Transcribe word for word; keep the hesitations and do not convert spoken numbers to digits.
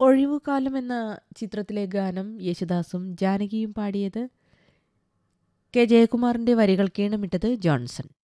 ഒഴിവുകാലം എന്ന ചിത്രത്തിലെ ഗാനം യേശുദാസും ജാനകിയും പാടിയത്. കെ ജയകുമാറിന്റെ വരികൾ ഈണമിട്ടത് ജോൺസൺ.